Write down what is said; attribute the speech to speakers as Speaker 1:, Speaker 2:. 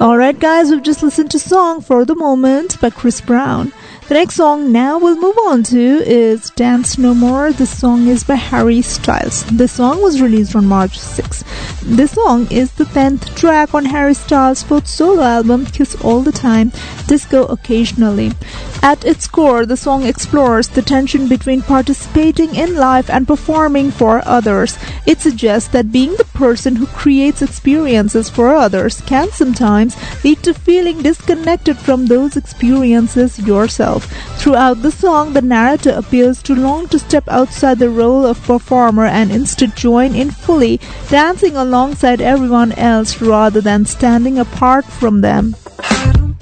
Speaker 1: Alright guys, we've just listened to Song for the Moment by Chris Brown. The next song now we'll move on to is Dance No More. This song is by Harry Styles. This song was released on March 6. This song is the 10th track on Harry Styles' fourth solo album, Kiss All the Time, Disco Occasionally. At its core, the song explores the tension between participating in life and performing for others. It suggests that being the person who creates experiences for others can sometimes lead to feeling disconnected from those experiences yourself. Throughout the song, the narrator appears to long to step outside the role of performer and instead join in fully, dancing alongside everyone else rather than standing apart from them.